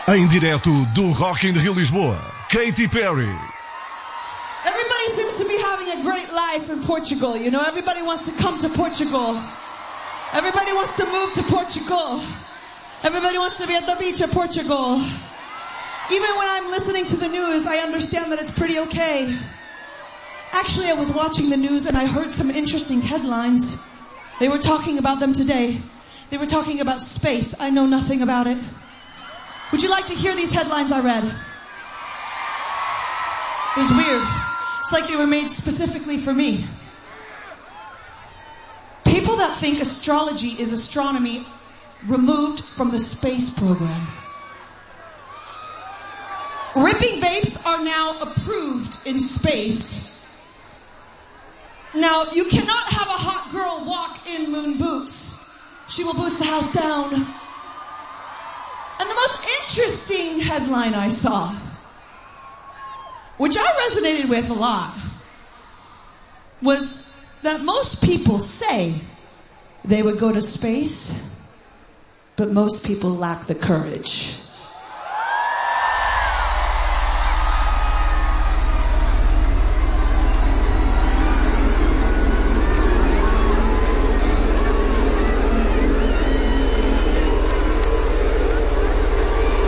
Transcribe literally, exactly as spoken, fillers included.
Em direto do Rock in Rio Lisboa, Katy Perry. Everybody seems to be having a great life in Portugal. You know, everybody wants to come to Portugal. Everybody wants to move to Portugal. Everybody wants to be at the beach of Portugal. Even when I'm listening to the news, I understand that it's pretty okay. Actually, I was watching the news and I heard some interesting headlines. They were talking about them today. They were talking about space. I know nothing about it. Would you like to hear these headlines I read? It was weird. It's like they were made specifically for me. People that think astrology is astronomy removed from the space program. Ripping vapes are now approved in space. Now, you cannot have a hot girl walk in moon boots. She will boots the house down. And the most interesting headline I saw, which I resonated with a lot, was that most people say they would go to space, but most people lack the courage.